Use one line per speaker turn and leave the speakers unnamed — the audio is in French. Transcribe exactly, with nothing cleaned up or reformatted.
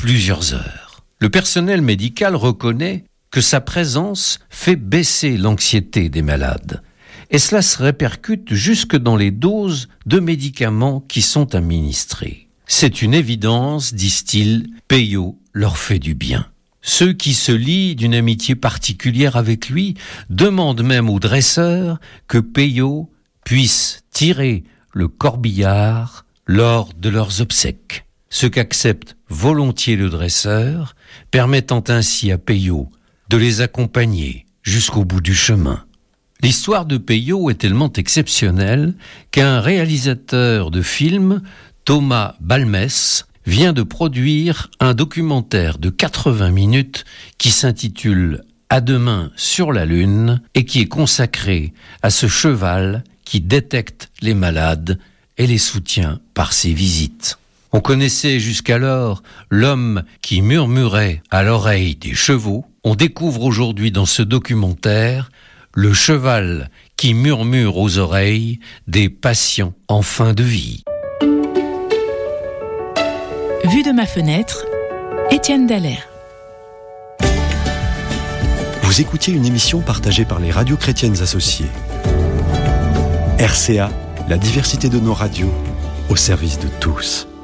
plusieurs heures. Le personnel médical reconnaît que sa présence fait baisser l'anxiété des malades. Et cela se répercute jusque dans les doses de médicaments qui sont administrés. C'est une évidence, disent-ils, Peyo leur fait du bien. Ceux qui se lient d'une amitié particulière avec lui demandent même au dresseur que Peyo puisse tirer le corbillard lors de leurs obsèques. Ce qu'accepte volontiers le dresseur, permettant ainsi à Peyo de les accompagner jusqu'au bout du chemin. L'histoire de Peyo est tellement exceptionnelle qu'un réalisateur de film, Thomas Balmès, vient de produire un documentaire de quatre-vingts minutes qui s'intitule « À demain sur la Lune » et qui est consacré à ce cheval qui détecte les malades et les soutient par ses visites. On connaissait jusqu'alors l'homme qui murmurait à l'oreille des chevaux. On découvre aujourd'hui dans ce documentaire le cheval qui murmure aux oreilles des patients en fin de vie.
Vue de ma fenêtre, Étienne Dallaire.
Vous écoutiez une émission partagée par les radios chrétiennes associées. R C A, la diversité de nos radios, au service de tous.